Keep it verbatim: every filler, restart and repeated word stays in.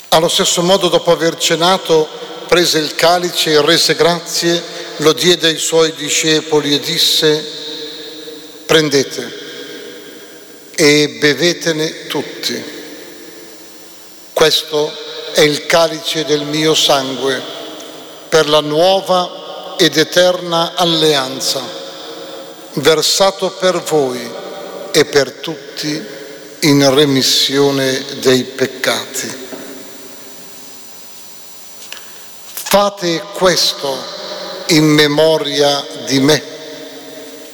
Allo stesso modo, dopo aver cenato, prese il calice e rese grazie, lo diede ai suoi discepoli e disse: prendete e bevetene tutti. Questo è il calice del mio sangue per la nuova ed eterna alleanza, versato per voi e per tutti in remissione dei peccati. Fate questo in memoria di me.